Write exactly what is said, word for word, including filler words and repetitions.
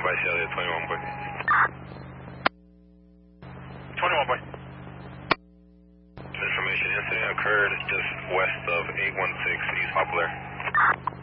by Shelly at twenty-one, boy. twenty-one, boy. Information, incident occurred just west of eight one six East Poplar.